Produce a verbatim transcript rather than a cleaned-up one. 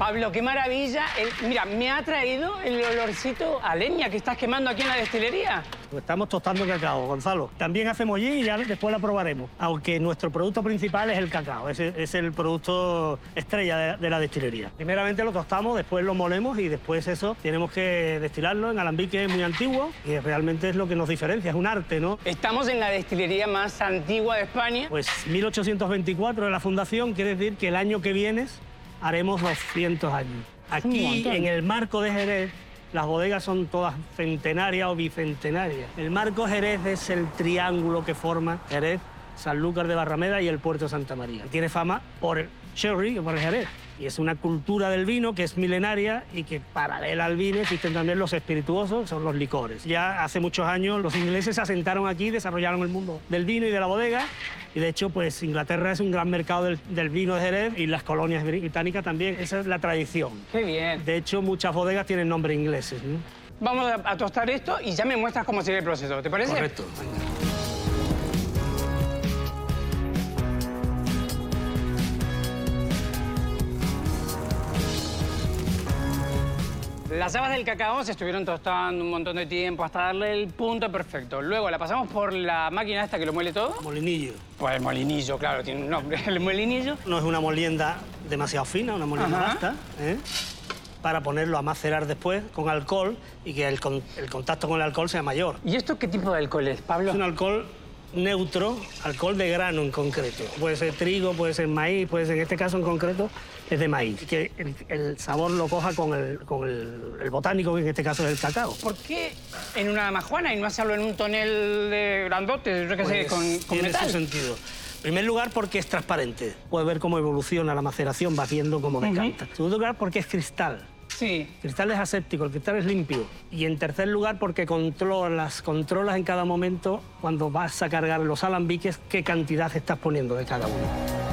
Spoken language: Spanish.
Pablo, qué maravilla. El- mira, me ha traído el olorcito a leña que estás quemando aquí en la destilería. Pues estamos tostando cacao, Gonzalo. También hacemos gin y ya después la probaremos. Aunque nuestro producto principal es el cacao. Ese es el producto estrella de, de la destilería. Primeramente lo tostamos, después lo molemos y después eso tenemos que destilarlo en alambique muy antiguo y realmente es lo que nos diferencia, es un arte, ¿no? Estamos en la destilería más antigua de España. Pues mil ochocientos veinticuatro de la fundación, quiere decir que el año que viene haremos doscientos años. Aquí, en el marco de Jerez, las bodegas son todas centenarias o bicentenarias. El marco Jerez es el triángulo que forma Jerez, Sanlúcar de Barrameda y el puerto de Santa María. Tiene fama por el sherry, por el Jerez. Y es una cultura del vino que es milenaria y que paralela al vino existen también los espirituosos, son los licores. Ya hace muchos años los ingleses se asentaron aquí, desarrollaron el mundo del vino y de la bodega. Y de hecho, pues Inglaterra es un gran mercado del, del vino de Jerez y las colonias británicas también. Esa es la tradición. Qué bien. De hecho, muchas bodegas tienen nombres ingleses, ¿no? Vamos a, a tostar esto y ya me muestras cómo sigue el proceso. ¿Te parece? Correcto. Las habas del cacao se estuvieron tostando un montón de tiempo hasta darle el punto perfecto. Luego la pasamos por la máquina esta que lo muele todo. Molinillo. Pues el molinillo, claro, tiene un nombre. El molinillo. No es una molienda demasiado fina, una molienda Ajá. basta, ¿eh? Para ponerlo a macerar después con alcohol y que el, con, el contacto con el alcohol sea mayor. ¿Y esto qué tipo de alcohol es, Pablo? Es un alcohol neutro, alcohol de grano en concreto. Puede ser trigo, puede ser maíz, puede ser, en este caso en concreto, es de maíz. Que el, el sabor lo coja con, el, con el, el botánico, que en este caso es el cacao. ¿Por qué en una majuana y no hacerlo en un tonel de grandote, yo qué sé, Pues con, con tiene metal? su sentido. En primer lugar, porque es transparente. Puedes ver cómo evoluciona la maceración, vas viendo cómo decanta. En segundo lugar, porque es cristal. Sí. El cristal es aséptico, el cristal es limpio. Y en tercer lugar, porque controlas, controlas en cada momento, cuando vas a cargar los alambiques, qué cantidad estás poniendo de cada uno.